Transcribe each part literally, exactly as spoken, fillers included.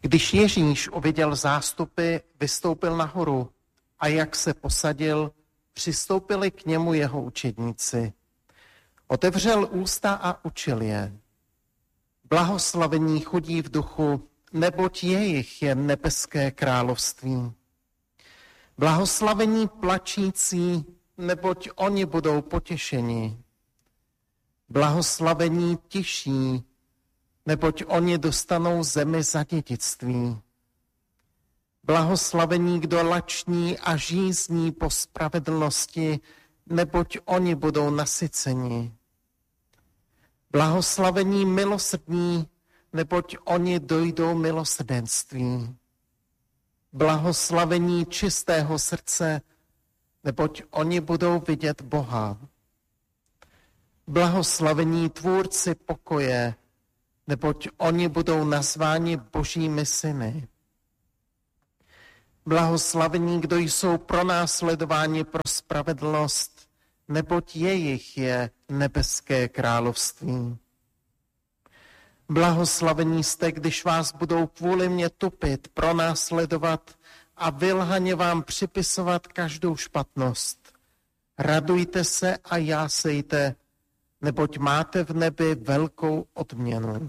Když Ježíš uviděl zástupy, vystoupil nahoru a jak se posadil, přistoupili k němu jeho učedníci. Otevřel ústa a učil je. Blahoslavení chodí v duchu, neboť jejich je nebeské království. Blahoslavení plačící, neboť oni budou potěšeni. Blahoslavení tiší, neboť oni dostanou zemi za dědictví. Blahoslavení, kdo lační a žízní po spravedlnosti, neboť oni budou nasyceni. Blahoslavení milosrdní, neboť oni dojdou milosrdenství. Blahoslavení čistého srdce, neboť oni budou vidět Boha. Blahoslavení tvůrci pokoje, neboť oni budou nazváni božími syny. Blahoslavení, kdo jsou pronásledováni pro spravedlnost, neboť jejich je nebeské království. Blahoslavení jste, když vás budou kvůli mě tupit, pronásledovat a vylhaně vám připisovat každou špatnost. Radujte se a jásejte, neboť máte v nebi velkou odměnu.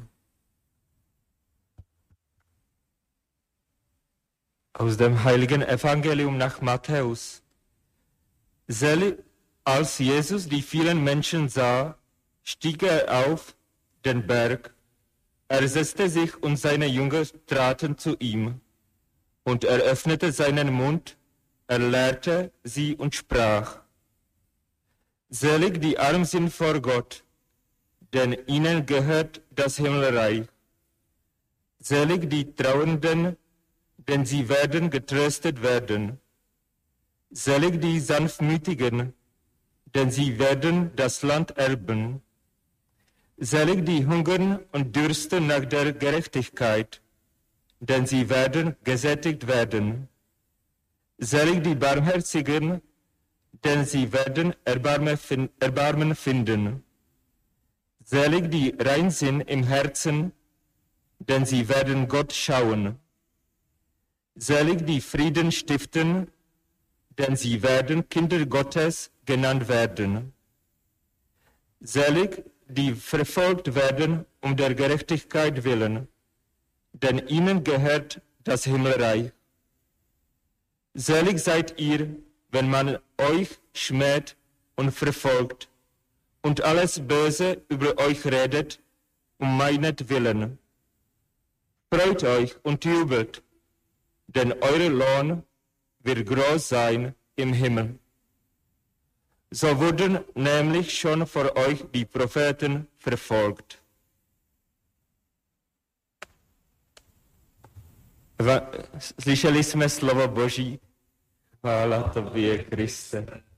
Aus dem heiligen Evangelium nach Matthäus. Selig, als Jesus die vielen Menschen sah, stieg er auf den Berg. Er setzte sich und seine Jünger traten zu ihm. Und er öffnete seinen Mund, er lehrte sie und sprach: Selig, die arm sind vor Gott, denn ihnen gehört das Himmelreich. Selig die Trauernden, denn sie werden getröstet werden. Selig die Sanftmütigen, denn sie werden das Land erben. Selig die hungern und dürsten nach der Gerechtigkeit, denn sie werden gesättigt werden. Selig die Barmherzigen, denn sie werden Erbarmen finden. Selig die rein sind im Herzen, denn sie werden Gott schauen. Selig die Frieden stiften, denn sie werden Kinder Gottes genannt werden. Selig die verfolgt werden um der Gerechtigkeit willen, denn ihnen gehört das Himmelreich. Selig seid ihr, wenn man euch schmäht und verfolgt und alles Böse über euch redet, um meinetwillen. Freut euch und jubelt, denn euer Lohn wird groß sein im Himmel. So wurden nämlich schon vor euch die Propheten verfolgt. Slyšeli jsme slovo Boží. Chvála tobě, Kriste.